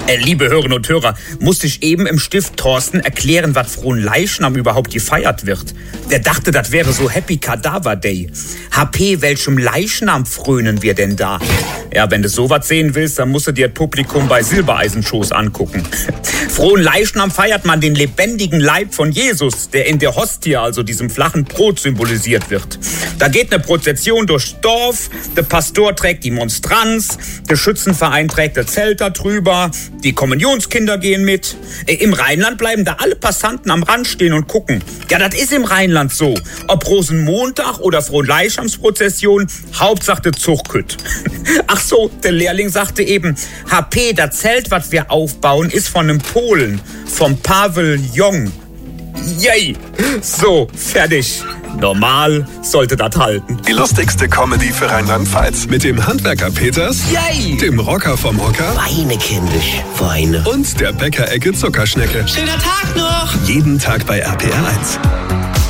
Liebe Hörerinnen und Hörer, musste ich eben im Stift Thorsten erklären, was Fronleichnam überhaupt gefeiert wird. Der dachte, das wäre so Happy Cadaver Day. HP, welchem Leichnam frönen wir denn da? Ja, wenn du sowas sehen willst, dann musst du dir das Publikum bei Silbereisenshows angucken. Fronleichnam feiert man den lebendigen Leib von Jesus, der in der Hostie, also diesem flachen Brot, symbolisiert wird. Da geht eine Prozession durchs Dorf, der Pastor trägt die Monstranz, der Schützenverein trägt das Zelt da drüber, die Kommunionskinder gehen mit. Im Rheinland bleiben da alle Passanten am Rand stehen und gucken. Ja, das ist im Rheinland so. Ob Rosenmontag oder Fronleichnamsprozession, Hauptsache der Zuchtkütt. Ach so, der Lehrling sagte eben, HP, das Zelt, was wir aufbauen, ist von einem Polen, vom Pavel Jong. Yay! So, fertig. Normal sollte das halten. Die lustigste Comedy für Rheinland-Pfalz. Mit dem Handwerker Peters, Yay! dem Rocker vom Hocker Weine, kindisch, Weine. und der Bäckerecke Zuckerschnecke. Schöner Tag noch! Jeden Tag bei RPR 1.